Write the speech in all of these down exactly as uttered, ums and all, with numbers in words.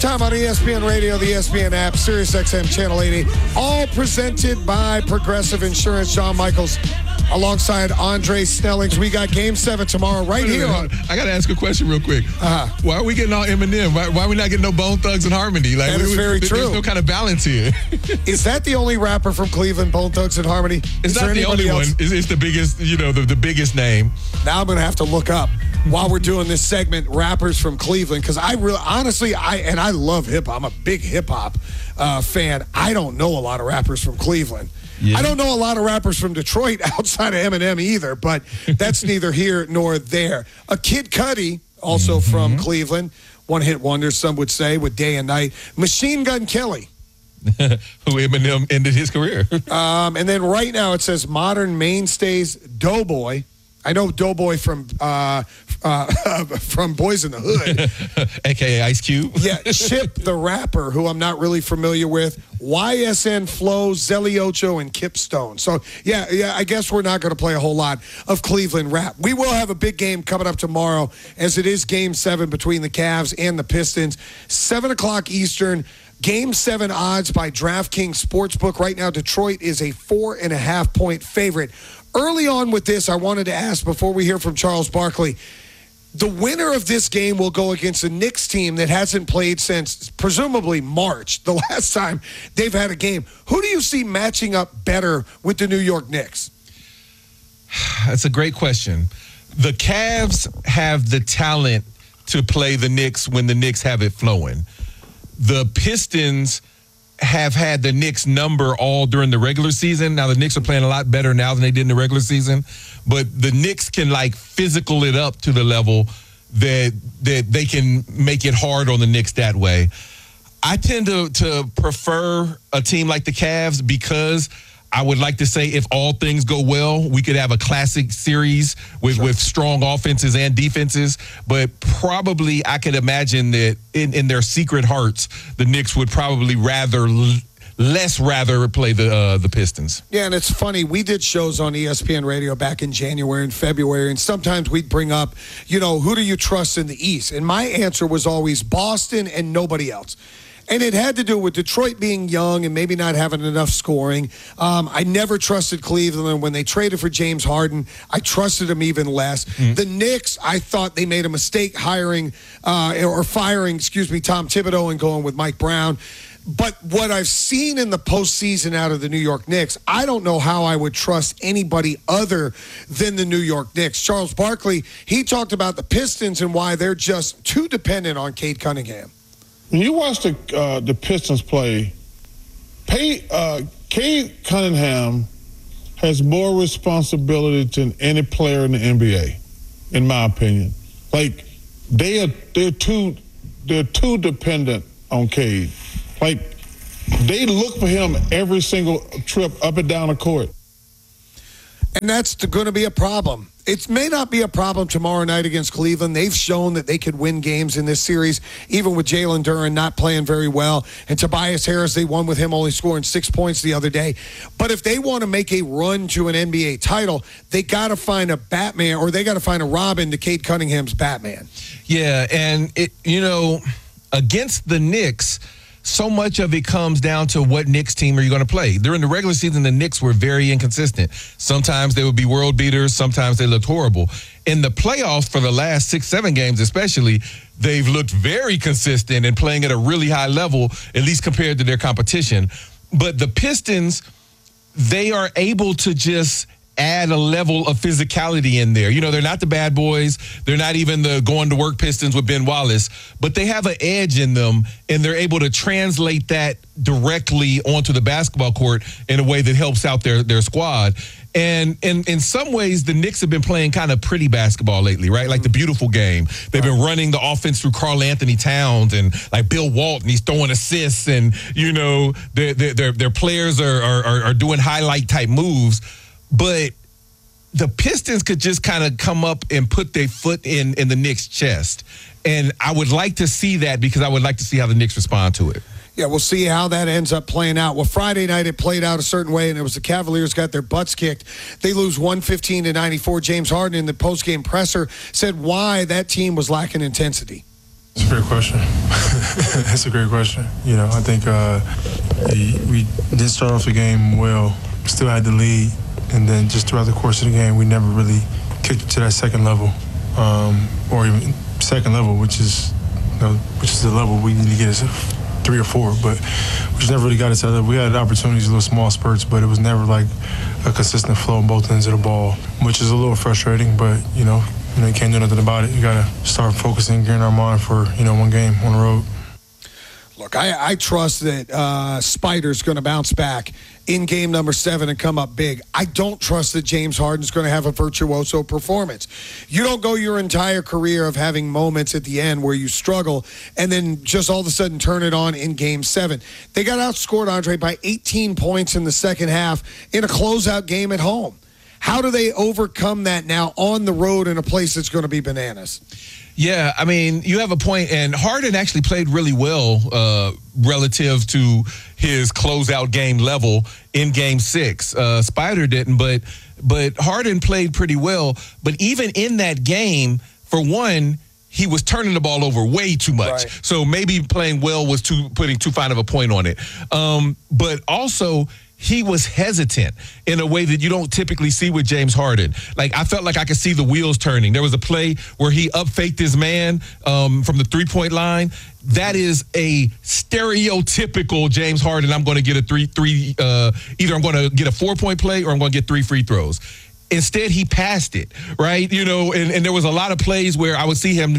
Time on E S P N Radio, the E S P N app, SiriusXM Channel eighty, all presented by Progressive Insurance. John Michaels alongside Andre Snellings. We got Game seven tomorrow right here on. I got to ask a question real quick. Uh-huh. Why are we getting all Eminem? Why, why are we not getting no Bone Thugs and Harmony? Like, that we, is very there, true. There's no kind of balance here. Is that the only rapper from Cleveland, Bone Thugs and Harmony? It's is not the only else? one. It's, it's the biggest, you know, the, the biggest name. Now I'm going to have to look up while we're doing this segment, rappers from Cleveland, because I really, honestly, I and I love hip-hop. I'm a big hip-hop uh, fan. I don't know a lot of rappers from Cleveland. Yeah. I don't know a lot of rappers from Detroit outside of Eminem either, but that's neither here nor there. A Kid Cudi, also mm-hmm. from Cleveland, one-hit wonder, some would say, with Day and Night. Machine Gun Kelly. Who Eminem ended his career. um, and then right now it says modern mainstays, Doughboy. I know Doughboy from uh, uh, from Boys in the Hood. A K A Ice Cube. Yeah, Chip the Rapper, who I'm not really familiar with. Y S N Flow, Zelly Ocho, and Kip Stone. So, yeah, yeah, I guess we're not going to play a whole lot of Cleveland rap. We will have a big game coming up tomorrow, as it is Game seven between the Cavs and the Pistons. seven o'clock Eastern. Game seven odds by DraftKings Sportsbook. Right now, Detroit is a four and a half point favorite. Early on with this, I wanted to ask, before we hear from Charles Barkley, the winner of this game will go against a Knicks team that hasn't played since presumably March, the last time they've had a game. Who do you see matching up better with the New York Knicks? That's a great question. The Cavs have the talent to play the Knicks when the Knicks have it flowing. The Pistons have had the Knicks number all during the regular season. Now, the Knicks are playing a lot better now than they did in the regular season, but the Knicks can, like, physical it up to the level that that they can make it hard on the Knicks that way. I tend to, to prefer a team like the Cavs because I would like to say if all things go well, we could have a classic series with, sure. with strong offenses and defenses. But probably I could imagine that in, in their secret hearts, the Knicks would probably rather less rather play the uh, the Pistons. Yeah, and it's funny. We did shows on E S P N Radio back in January and February, and sometimes we'd bring up, you know, who do you trust in the East? And my answer was always Boston and nobody else. And it had to do with Detroit being young and maybe not having enough scoring. Um, I never trusted Cleveland. When they traded for James Harden, I trusted them even less. Mm-hmm. The Knicks, I thought they made a mistake hiring uh, or firing, excuse me, Tom Thibodeau and going with Mike Brown. But what I've seen in the postseason out of the New York Knicks, I don't know how I would trust anybody other than the New York Knicks. Charles Barkley, he talked about the Pistons and why they're just too dependent on Cade Cunningham. When you watch the uh, the Pistons play, pay, uh, Cade Cunningham has more responsibility than any player in the N B A, in my opinion. Like they are, they're too, they're too dependent on Cade. Like they look for him every single trip up and down the court. And that's going to be a problem. It may not be a problem tomorrow night against Cleveland. They've shown that they could win games in this series, even with Jalen Duren not playing very well. And Tobias Harris, they won with him only scoring six points the other day. But if they want to make a run to an N B A title, they got to find a Batman, or they got to find a Robin to Cade Cunningham's Batman. Yeah, and, it, you know, against the Knicks, so much of it comes down to what Knicks team are you going to play. During the regular season, the Knicks were very inconsistent. Sometimes they would be world beaters. Sometimes they looked horrible. In the playoffs for the last six, seven games especially, they've looked very consistent and playing at a really high level, at least compared to their competition. But the Pistons, they are able to just add a level of physicality in there. You know, they're not the bad boys. They're not even the going-to-work Pistons with Ben Wallace. But they have an edge in them, and they're able to translate that directly onto the basketball court in a way that helps out their, their squad. And in, in some ways, the Knicks have been playing kind of pretty basketball lately, right? Like the beautiful game. They've been running the offense through Karl Anthony Towns and like Bill Walton. He's throwing assists, and, you know, their, their, their players are, are, are doing highlight-type moves. But the Pistons could just kind of come up and put their foot in, in the Knicks' chest. And I would like to see that because I would like to see how the Knicks respond to it. Yeah, we'll see how that ends up playing out. Well, Friday night it played out a certain way, and it was the Cavaliers got their butts kicked. They lose one fifteen to ninety-four. James Harden in the postgame presser said why that team was lacking intensity. It's a great question. It's a great question. You know, I think uh, we, we did start off the game well, still had the lead, and then just throughout the course of the game, we never really kicked it to that second level, um, or even second level, which is, you know, which is the level we need to get as a three or four, but we just never really got it to that. We had opportunities, little small spurts, but it was never like a consistent flow on both ends of the ball, which is a little frustrating, but, you know, You know, you can't do nothing about it. You got to start focusing, gearing our mind for, you know, one game on the road. Look, I, I trust that uh, Spider's going to bounce back in game number seven and come up big. I don't trust that James Harden's going to have a virtuoso performance. You don't go your entire career of having moments at the end where you struggle and then just all of a sudden turn it on in game seven. They got outscored, Andre, by eighteen points in the second half in a closeout game at home. How do they overcome that now on the road in a place that's going to be bananas? Yeah, I mean, you have a point, and Harden actually played really well uh, relative to his closeout game level in Game Six. Uh, Spider didn't, but but Harden played pretty well. But even in that game, for one, he was turning the ball over way too much. Right. So maybe playing well was too putting too fine of a point on it. Um, but also, he was hesitant in a way that you don't typically see with James Harden. Like, I felt like I could see the wheels turning. There was a play where he up-faked his man um, from the three-point line. That is a stereotypical James Harden. I'm going to get a three, three. Uh, either I'm going to get a four-point play or I'm going to get three free throws. Instead, he passed it, right? You know, and, and there was a lot of plays where I would see him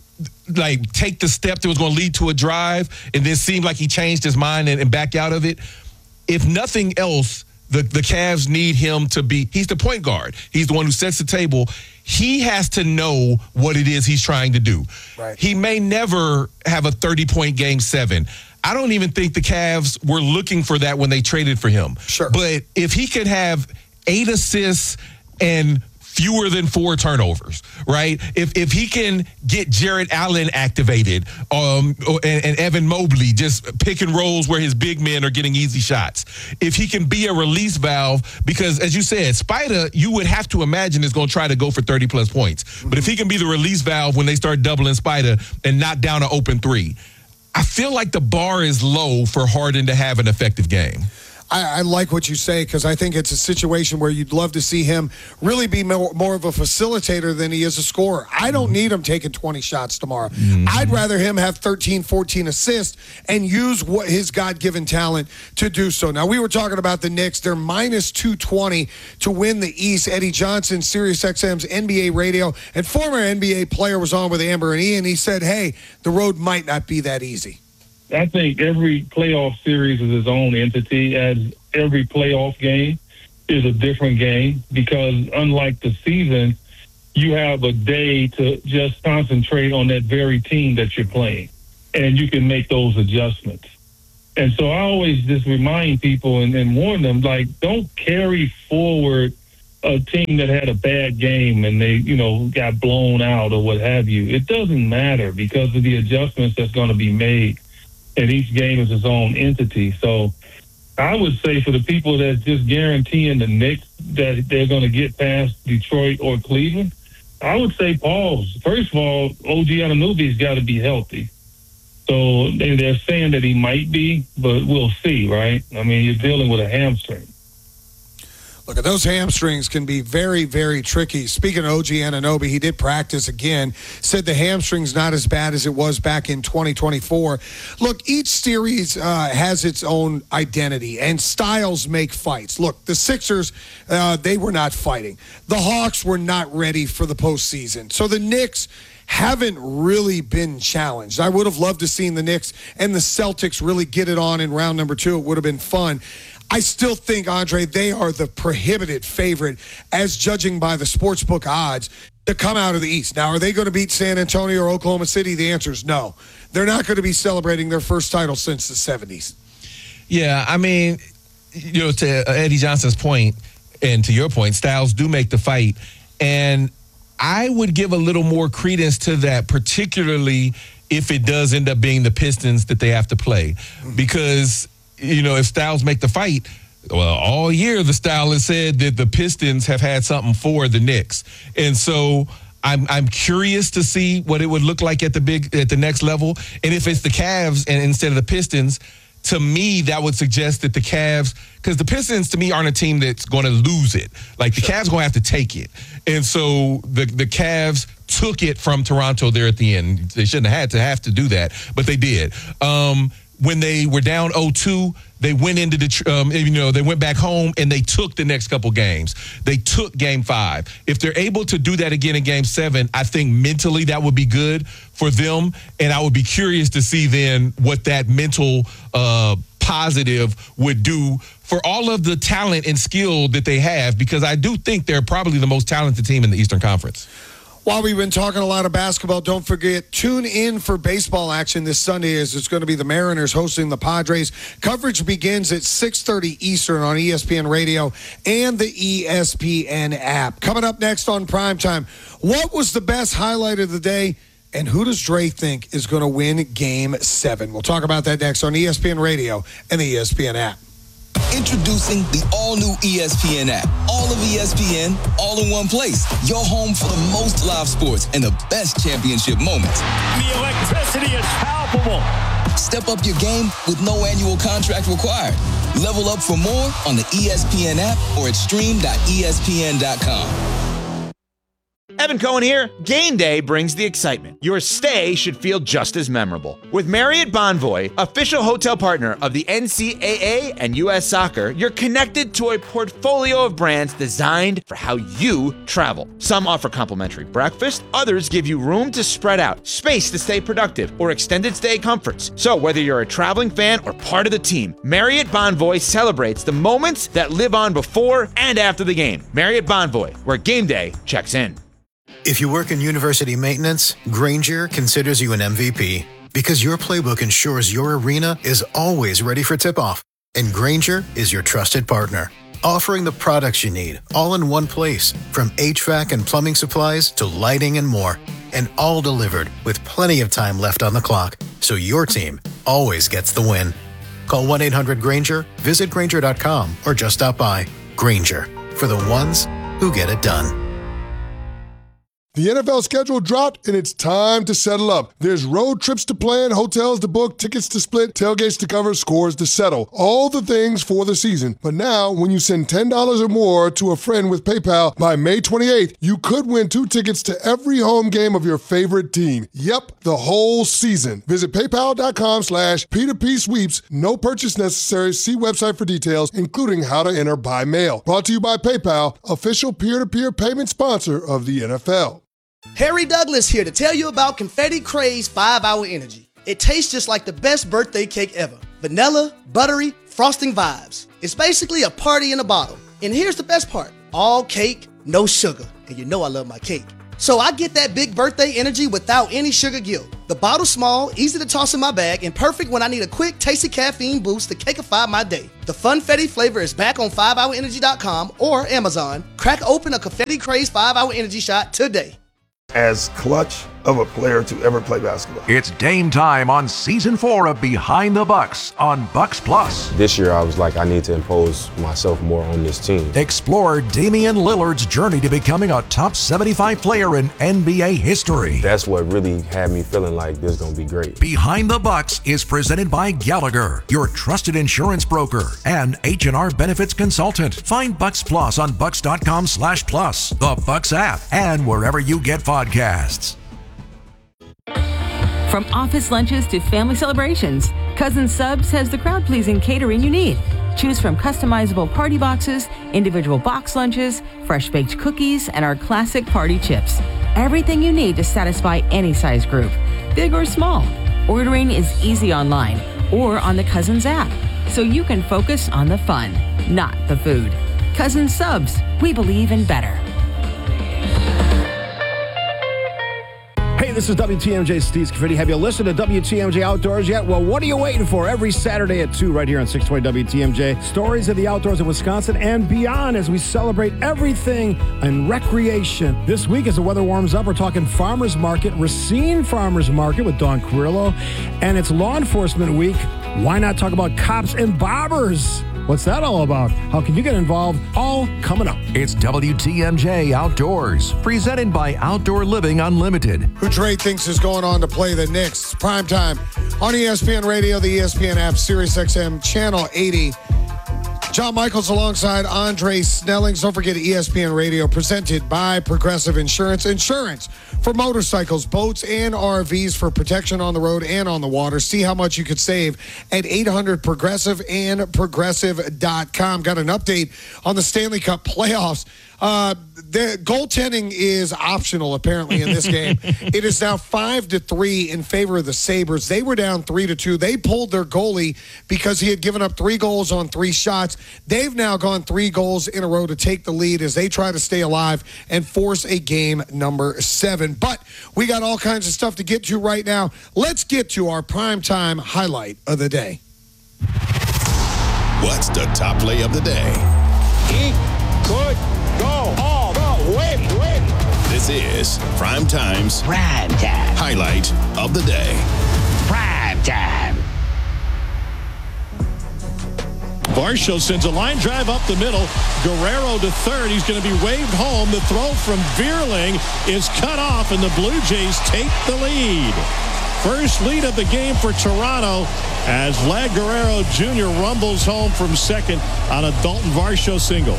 like take the step that was going to lead to a drive and then seemed like he changed his mind and, and back out of it. If nothing else, the, the Cavs need him to be – he's the point guard. He's the one who sets the table. He has to know what it is he's trying to do. Right. He may never have a thirty-point game seven. I don't even think the Cavs were looking for that when they traded for him. Sure. But if he could have eight assists and – fewer than four turnovers, right? If if he can get Jarrett Allen activated um, and, and Evan Mobley just pick and rolls where his big men are getting easy shots. If he can be a release valve, because as you said, Spider, you would have to imagine is going to try to go for thirty plus points. But if he can be the release valve when they start doubling Spider and knock down an open three, I feel like the bar is low for Harden to have an effective game. I, I like what you say because I think it's a situation where you'd love to see him really be more, more of a facilitator than he is a scorer. I don't need him taking twenty shots tomorrow. Mm-hmm. I'd rather him have thirteen, fourteen assists and use what his God-given talent to do so. Now, we were talking about the Knicks. They're minus two twenty to win the East. Eddie Johnson, SiriusXM's N B A radio and former N B A player, was on with Amber and Ian. He said, hey, the road might not be that easy. I think every playoff series is its own entity, as every playoff game is a different game, because unlike the season, you have a day to just concentrate on that very team that you're playing, and you can make those adjustments. And so I always just remind people and, and warn them, like, don't carry forward a team that had a bad game and they, you know, got blown out or what have you. It doesn't matter because of the adjustments that's going to be made. And each game is its own entity. So I would say for the people that's just guaranteeing the Knicks that they're going to get past Detroit or Cleveland, I would say pause. First of all, O G Anunoby's got to be healthy. So they're saying that he might be, but we'll see, right? I mean, you're dealing with a hamstring. Look, those hamstrings can be very, very tricky. Speaking of O G Anunoby, he did practice again, said the hamstring's not as bad as it was back in twenty twenty-four. Look, each series uh, has its own identity, and styles make fights. Look, the Sixers, uh, they were not fighting. The Hawks were not ready for the postseason. So the Knicks haven't really been challenged. I would have loved to seen the Knicks and the Celtics really get it on in round number two. It would have been fun. I still think, Andre, they are the prohibited favorite, as judging by the sportsbook odds, to come out of the East. Now, are they going to beat San Antonio or Oklahoma City? The answer is no. They're not going to be celebrating their first title since the seventies. Yeah, I mean, you know, to Eddie Johnson's point, and to your point, styles do make the fight. And I would give a little more credence to that, particularly if it does end up being the Pistons that they have to play. Because, you know, if styles make the fight, well, all year the style has said that the Pistons have had something for the Knicks. And so I'm I'm curious to see what it would look like at the big at the next level. And if it's the Cavs and instead of the Pistons, to me, that would suggest that the Cavs, because the Pistons, to me, aren't a team that's going to lose it. Like, the sure. Cavs going to have to take it. And so the, the Cavs took it from Toronto there at the end. They shouldn't have had to have to do that, but they did. Um, when they were down oh two, they went into the, um, you know, they went back home and they took the next couple games. They took game five. If they're able to do that again in game seven, I think mentally that would be good for them. And I would be curious to see then what that mental uh, positive would do for all of the talent and skill that they have, because I do think they're probably the most talented team in the Eastern Conference. While we've been talking a lot of basketball, don't forget, tune in for baseball action this Sunday, as it's going to be the Mariners hosting the Padres. Coverage begins at six thirty Eastern on E S P N Radio and the E S P N app. Coming up next on Primetime, what was the best highlight of the day, and who does Dre think is going to win Game seven? We'll talk about that next on E S P N Radio and the E S P N app. Introducing the all-new E S P N app. All of E S P N, all in one place. Your home for the most live sports and the best championship moments. The electricity is palpable. Step up your game with no annual contract required. Level up for more on the E S P N app or at stream dot E S P N dot com. Evan Cohen here. Game day brings the excitement. Your stay should feel just as memorable. With Marriott Bonvoy, official hotel partner of the N C double A and U S Soccer, you're connected to a portfolio of brands designed for how you travel. Some offer complimentary breakfast, others give you room to spread out, space to stay productive, or extended stay comforts. So whether you're a traveling fan or part of the team, Marriott Bonvoy celebrates the moments that live on before and after the game. Marriott Bonvoy, where game day checks in. If you work in university maintenance, Grainger considers you an M V P because your playbook ensures your arena is always ready for tip-off. And Grainger is your trusted partner, offering the products you need all in one place, from H V A C and plumbing supplies to lighting and more, and all delivered with plenty of time left on the clock, so your team always gets the win. Call one eight hundred Grainger, visit Grainger dot com, or just stop by. Grainger, for the ones who get it done. The N F L schedule dropped, and it's time to settle up. There's road trips to plan, hotels to book, tickets to split, tailgates to cover, scores to settle. All the things for the season. But now, when you send ten dollars or more to a friend with PayPal by May twenty-eighth, you could win two tickets to every home game of your favorite team. Yep, the whole season. Visit paypal.com slash P2P sweeps. No purchase necessary. See website for details, including how to enter by mail. Brought to you by PayPal, official peer-to-peer payment sponsor of the N F L. Harry Douglas here to tell you about Confetti Craze five hour Energy. It tastes just like the best birthday cake ever. Vanilla, buttery, frosting vibes. It's basically a party in a bottle. And here's the best part. All cake, no sugar. And you know I love my cake. So I get that big birthday energy without any sugar guilt. The bottle's small, easy to toss in my bag, and perfect when I need a quick, tasty caffeine boost to cakeify my day. The Funfetti flavor is back on five hour energy dot com or Amazon. Crack open a Confetti Craze five hour Energy shot today. As clutch of a player to ever play basketball. It's game time on season four of Behind the Bucks on Bucks Plus. This year I was like, I need to impose myself more on this team. Explore Damian Lillard's journey to becoming a top seventy-five player in N B A history. That's what really had me feeling like this is going to be great. Behind the Bucks is presented by Gallagher, your trusted insurance broker and H and R benefits consultant. Find Bucks Plus on bucks.com slash plus, the Bucks app, and wherever you get podcasts. From office lunches to family celebrations, Cousin Subs has the crowd-pleasing catering you need. Choose from customizable party boxes, individual box lunches, fresh-baked cookies, and our classic party chips. Everything you need to satisfy any size group, big or small. Ordering is easy online or on the Cousins app, so you can focus on the fun, not the food. Cousin Subs, we believe in better. Hey, this is W T M J Steve Confetti. Have you listened to W T M J Outdoors yet? Well, what are you waiting for? Every Saturday at two right here on six twenty W T M J. Stories of the outdoors in Wisconsin and beyond as we celebrate everything in recreation. This week, as the weather warms up, we're talking Farmers Market, Racine Farmers Market with Dawn Carrillo. And it's Law Enforcement Week. Why not talk about cops and bobbers? What's that all about? How can you get involved? All coming up. It's W T M J Outdoors, presented by Outdoor Living Unlimited. Who Dre thinks is going on to play the Knicks. Primetime on E S P N Radio, the E S P N app, Sirius X M, Channel eighty. John Michaels alongside Andre Snellings. Don't forget E S P N Radio, presented by Progressive Insurance. Insurance for motorcycles, boats, and R Vs for protection on the road and on the water. See how much you could save at eight hundred Progressive and Progressive dot com. Got an update on the Stanley Cup playoffs. Uh, the goaltending is optional, apparently, in this game. It is now five to three in favor of the Sabres. They were down three to two. They pulled their goalie because he had given up three goals on three shots. They've now gone three goals in a row to take the lead as they try to stay alive and force a game number seven. But we got all kinds of stuff to get to right now. Let's get to our primetime highlight of the day. What's the top play of the day? He could go all the way, way. This is Prime Time's Prime Time highlight of the day. Prime Time. Varsho sends a line drive up the middle. Guerrero to third. He's going to be waved home. The throw from Vierling is cut off, and the Blue Jays take the lead. First lead of the game for Toronto as Vlad Guerrero Junior rumbles home from second on a Dalton Varsho single.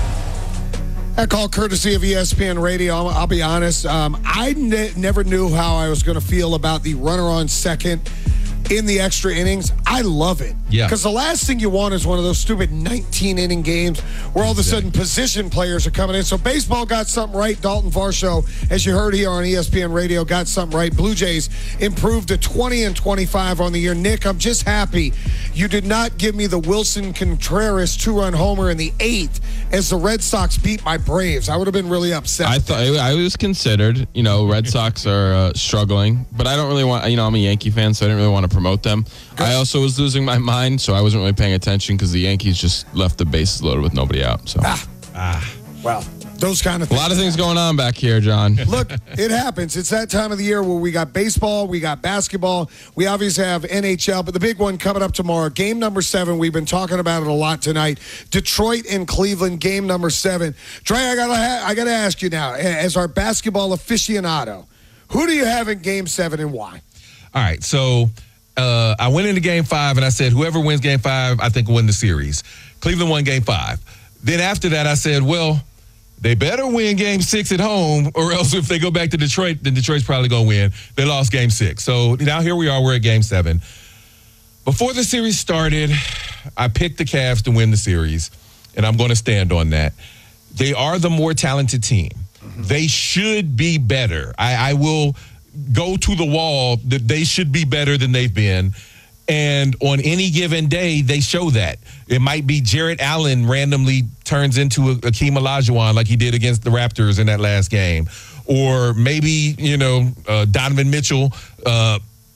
That call courtesy of E S P N Radio. I'll, I'll be honest. Um, I ne- never knew how I was going to feel about the runner on second in the extra innings. I love it. Yeah. Because the last thing you want is one of those stupid nineteen-inning games where all of a sudden position players are coming in. So baseball got something right. Dalton Varsho, as you heard here on E S P N Radio, got something right. Blue Jays improved to twenty and twenty-five on the year. Nick, I'm just happy you did not give me the Wilson Contreras two-run homer in the eighth as the Red Sox beat my Braves. I would have been really upset. I thought I was considered. You know, Red Sox are uh, struggling, but I don't really want. You know, I'm a Yankee fan, so I didn't really want to promote them. Good. I also was losing my mind, so I wasn't really paying attention because the Yankees just left the bases loaded with nobody out. So, ah, ah, well, those kind of things. A lot of things going on back here, John. Look, it happens. It's that time of the year where we got baseball, we got basketball, we obviously have N H L, but the big one coming up tomorrow, game number seven. We've been talking about it a lot tonight. Detroit and Cleveland, game number seven. Dre, I gotta, ha- I gotta ask you now, as our basketball aficionado, who do you have in game seven and why? All right, so uh, I went into game five and I said, whoever wins game five, I think will win the series. Cleveland won game five. Then after that, I said, well, they better win game six at home, or else if they go back to Detroit, then Detroit's probably going to win. They lost game six. So now here we are. We're at game seven. Before the series started, I picked the Cavs to win the series, and I'm going to stand on that. They are the more talented team. Mm-hmm. They should be better. I, I will go to the wall that they should be better than they've been. And on any given day, they show that. It might be Jarrett Allen randomly turns into a Akeem Olajuwon like he did against the Raptors in that last game. Or maybe, you know, uh, Donovan Mitchell uh,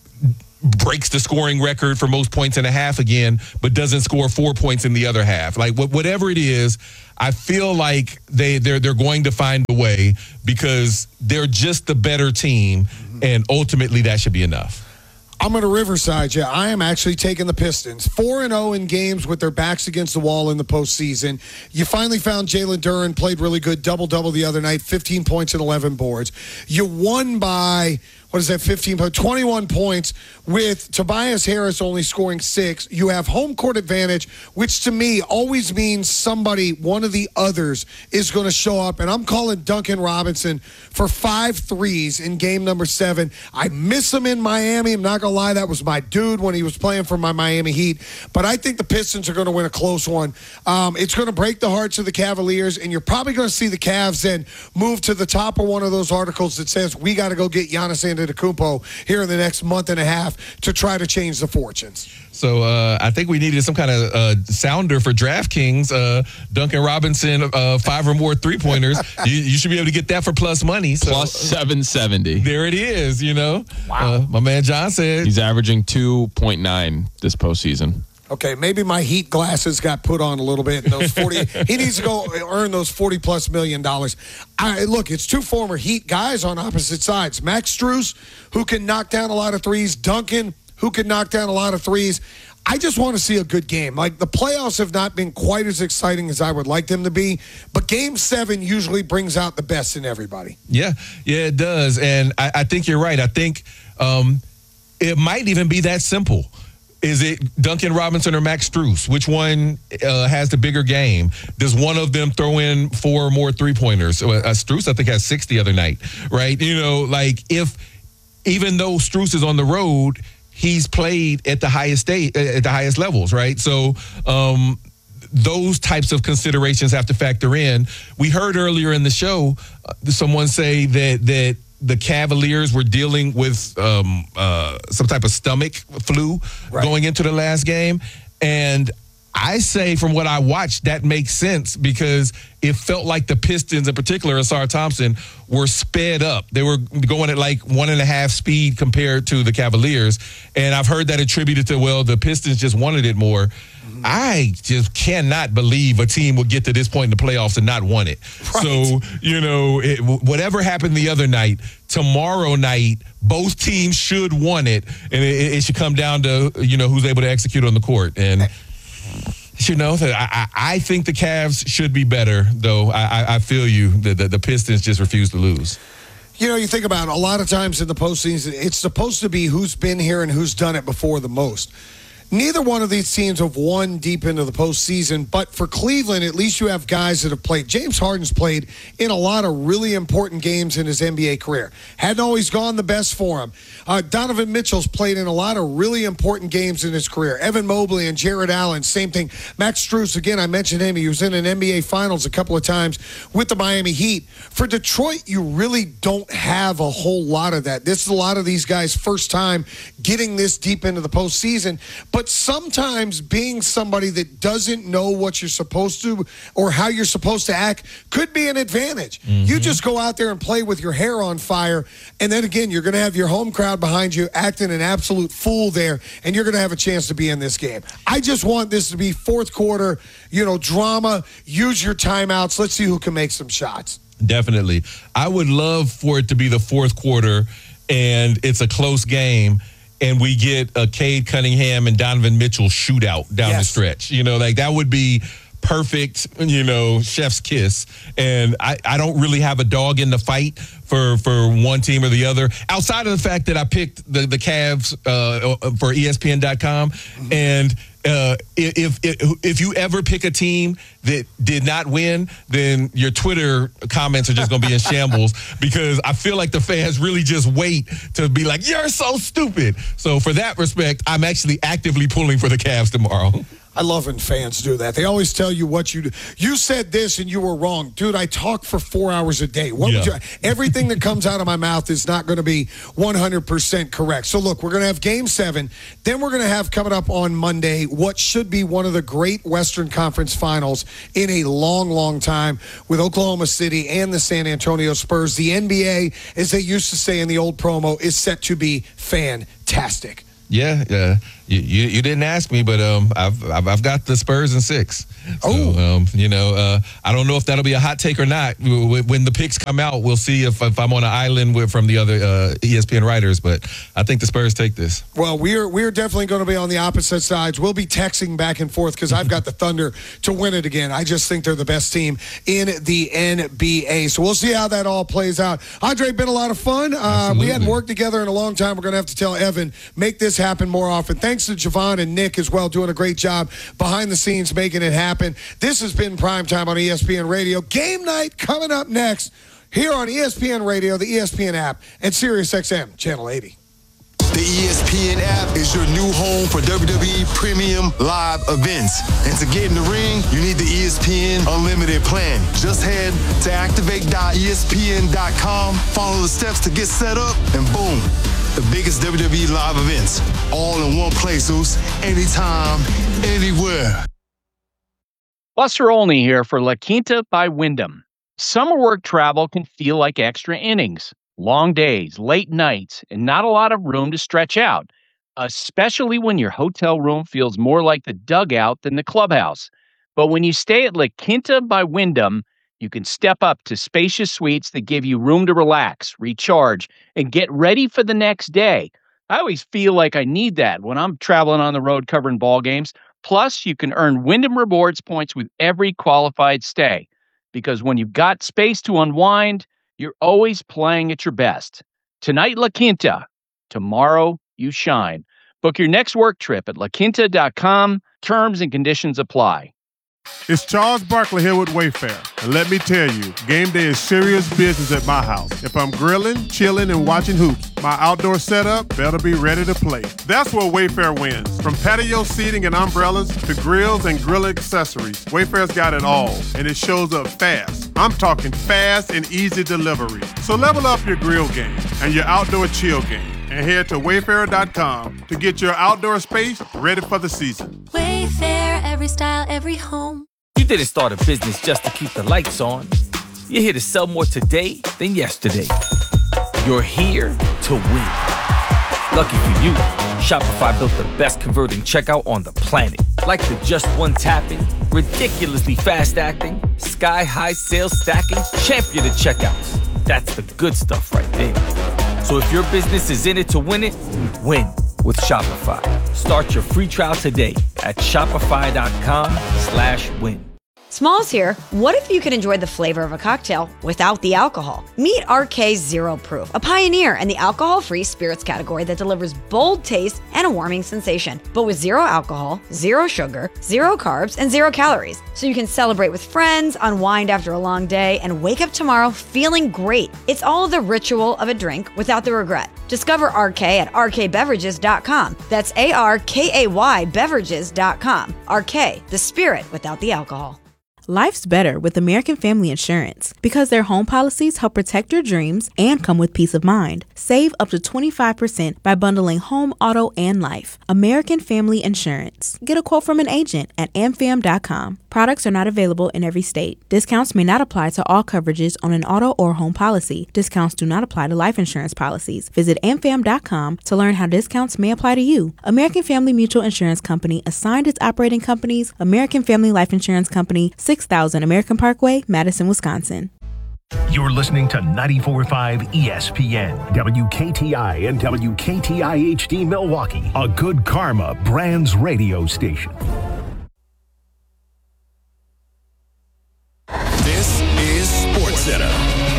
breaks the scoring record for most points in a half again, but doesn't score four points in the other half. Like, wh- whatever it is, I feel like they, they're, they're going to find a way because they're just the better team, and ultimately that should be enough. I'm going to Riverside you. I am actually taking the Pistons. four and oh in games with their backs against the wall in the postseason. You finally found Jalen Duren, played really good, double-double the other night, fifteen points and eleven boards. You won by, what is that, fifteen, twenty-one points with Tobias Harris only scoring six. You have home court advantage, which to me always means somebody, one of the others, is going to show up. And I'm calling Duncan Robinson for five threes in game number seven. I miss him in Miami. I'm not going to lie. That was my dude when he was playing for my Miami Heat. But I think the Pistons are going to win a close one. Um, it's going to break the hearts of the Cavaliers, and you're probably going to see the Cavs then move to the top of one of those articles that says we got to go get Giannis Antetokounmpo here in the next month and a half to try to change the fortunes. So uh, I think we needed some kind of uh, sounder for DraftKings. Uh, Duncan Robinson, uh, five or more three-pointers. you, you should be able to get that for plus money. So, plus seven seventy. There it is, you know. Wow. Uh, my man John said. He's averaging two point nine this postseason. Okay, maybe my Heat glasses got put on a little bit. And those forty, he needs to go earn those forty plus million dollars. I, look, it's two former Heat guys on opposite sides. Max Strus, who can knock down a lot of threes. Duncan, who can knock down a lot of threes. I just want to see a good game. Like, the playoffs have not been quite as exciting as I would like them to be, but game seven usually brings out the best in everybody. Yeah, yeah, it does. And I, I think you're right. I think um, it might even be that simple. Is it Duncan Robinson or Max Strus? Which one uh, has the bigger game? Does one of them throw in four or more three-pointers? Uh, Strus, I think, has six the other night, right? You know, like, if even though Strus is on the road, he's played at the highest state, at the highest levels, right? So um, those types of considerations have to factor in. We heard earlier in the show uh, someone say that that the Cavaliers were dealing with um, uh, some type of stomach flu right. going into the last game. And I say, from what I watched, that makes sense because it felt like the Pistons, in particular, Asar Thompson, were sped up. They were going at like one and a half speed compared to the Cavaliers. And I've heard that attributed to, well, the Pistons just wanted it more. I just cannot believe a team would get to this point in the playoffs and not want it. Right. So, you know, it, whatever happened the other night, tomorrow night, both teams should want it. And it, it should come down to, you know, who's able to execute on the court. And, you know, I, I think the Cavs should be better, though. I, I feel you. The, the, the Pistons just refuse to lose. You know, you think about it, a lot of times in the postseason, it's supposed to be who's been here and who's done it before the most. Neither one of these teams have won deep into the postseason, but for Cleveland, at least you have guys that have played. James Harden's played in a lot of really important games in his N B A career. Hadn't always gone the best for him. Uh, Donovan Mitchell's played in a lot of really important games in his career. Evan Mobley and Jared Allen, same thing. Max Strus, again, I mentioned him. He was in an N B A Finals a couple of times with the Miami Heat. For Detroit, you really don't have a whole lot of that. This is a lot of these guys' first time getting this deep into the postseason. But sometimes being somebody that doesn't know what you're supposed to or how you're supposed to act could be an advantage. Mm-hmm. You just go out there and play with your hair on fire, and then again, you're going to have your home crowd behind you acting an absolute fool there, and you're going to have a chance to be in this game. I just want this to be fourth quarter, you know, drama. Use your timeouts. Let's see who can make some shots. Definitely. I would love for it to be the fourth quarter, and it's a close game, and we get a Cade Cunningham and Donovan Mitchell shootout down yes. the stretch. You know, like that would be perfect, you know, chef's kiss. And I, I don't really have a dog in the fight for, for one team or the other, outside of the fact that I picked the, the Cavs uh, for E S P N dot com. Mm-hmm. And uh, if, if if you ever pick a team that did not win, then your Twitter comments are just going to be in shambles because I feel like the fans really just wait to be like, you're so stupid. So for that respect, I'm actually actively pulling for the Cavs tomorrow. I love when fans do that. They always tell you what you do. You said this and you were wrong. Dude, I talk for four hours a day. What yeah. would you, everything that comes out of my mouth is not going to be one hundred percent correct. So, look, we're going to have Game seven. Then we're going to have coming up on Monday what should be one of the great Western Conference Finals in a long, long time with Oklahoma City and the San Antonio Spurs. The N B A, as they used to say in the old promo, is set to be fantastic. Yeah, yeah. You, you you didn't ask me, but um, I've I've, I've got the Spurs in six. So, oh, um, you know, uh, I don't know if that'll be a hot take or not. When the picks come out, we'll see if, if I'm on an island with, from the other uh, E S P N writers. But I think the Spurs take this. Well, we're we're definitely going to be on the opposite sides. We'll be texting back and forth because I've got the Thunder to win it again. I just think they're the best team in the N B A. So we'll see how that all plays out. Andre, been a lot of fun. Uh, we hadn't worked together in a long time. We're going to have to tell Evan make this happen more often. Thanks to Javon and Nick as well, doing a great job behind the scenes making it happen. This has been Primetime on E S P N Radio. Game night coming up next here on E S P N Radio, the E S P N app, and Sirius X M Channel eighty. The E S P N app is your new home for W W E Premium Live events. And to get in the ring, you need the E S P N Unlimited plan. Just head to activate dot E S P N dot com, follow the steps to get set up, and boom, the biggest W W E live events, all in one place, Zeus, anytime, anywhere. Buster Olney here for La Quinta by Wyndham. Summer work travel can feel like extra innings. Long days, late nights, and not a lot of room to stretch out, especially when your hotel room feels more like the dugout than the clubhouse. But when you stay at La Quinta by Wyndham, you can step up to spacious suites that give you room to relax, recharge, and get ready for the next day. I always feel like I need that when I'm traveling on the road covering ball games. Plus, you can earn Wyndham Rewards points with every qualified stay. Because when you've got space to unwind, you're always playing at your best. Tonight, La Quinta. Tomorrow, you shine. Book your next work trip at la quinta dot com. Terms and conditions apply. It's Charles Barkley here with Wayfair. And let me tell you, game day is serious business at my house. If I'm grilling, chilling, and watching hoops, my outdoor setup better be ready to play. That's where Wayfair wins. From patio seating and umbrellas to grills and grill accessories, Wayfair's got it all, and it shows up fast. I'm talking fast and easy delivery. So level up your grill game and your outdoor chill game, and head to wayfair dot com to get your outdoor space ready for the season. Wayfair, every style, every home. You didn't start a business just to keep the lights on. You're here to sell more today than yesterday. You're here to win. Lucky for you, Shopify built the best converting checkout on the planet. Like the just one tapping, ridiculously fast acting, sky-high sales stacking, champion of checkouts. That's the good stuff right there. So if your business is in it to win it, win with Shopify. Start your free trial today at shopify.com slash win. Smalls here. What if you could enjoy the flavor of a cocktail without the alcohol? Meet R K Zero Proof, a pioneer in the alcohol-free spirits category that delivers bold taste and a warming sensation, but with zero alcohol, zero sugar, zero carbs, and zero calories. So you can celebrate with friends, unwind after a long day, and wake up tomorrow feeling great. It's all the ritual of a drink without the regret. Discover R K at r k beverages dot com. That's A R K A Y beverages dot com. R K, the spirit without the alcohol. Life's better with American Family Insurance because their home policies help protect your dreams and come with peace of mind. Save up to twenty-five percent by bundling home, auto, and life. American Family Insurance. Get a quote from an agent at a m fam dot com. Products are not available in every state. Discounts may not apply to all coverages on an auto or home policy. Discounts do not apply to life insurance policies. Visit a m fam dot com to learn how discounts may apply to you. American Family Mutual Insurance Company assigned its operating companies, American Family Life Insurance Company, six thousand American Parkway, Madison, Wisconsin. You're listening to ninety-four point five E S P N, W K T I and W K T I H D Milwaukee, a Good Karma Brands radio station. This is SportsCenter.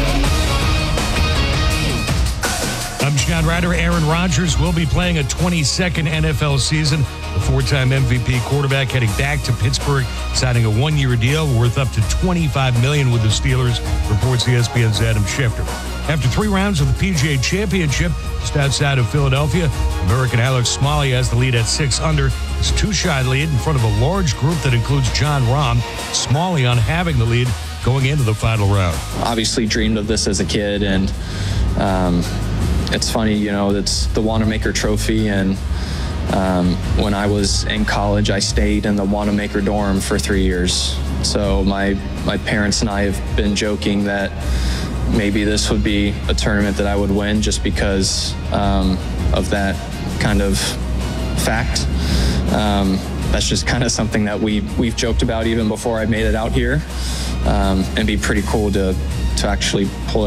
I'm John Ryder. Aaron Rodgers will be playing a twenty-second N F L season. The four-time M V P quarterback heading back to Pittsburgh, signing a one-year deal worth up to twenty-five million dollars with the Steelers, reports E S P N's Adam Schefter. After three rounds of the P G A Championship, just outside of Philadelphia, American Alex Smalley has the lead at six under. His two-shot lead in front of a large group that includes John Rahm. Smalley on having the lead going into the final round. Obviously dreamed of this as a kid, and um, it's funny, you know, it's the Wanamaker Trophy, and um, when I was in college, I stayed in the Wanamaker dorm for three years. So my my parents and I have been joking that maybe this would be a tournament that I would win just because um, of that kind of fact. Um, that's just kind of something that we we've joked about even before I made it out here, um, and be pretty cool to to actually pull it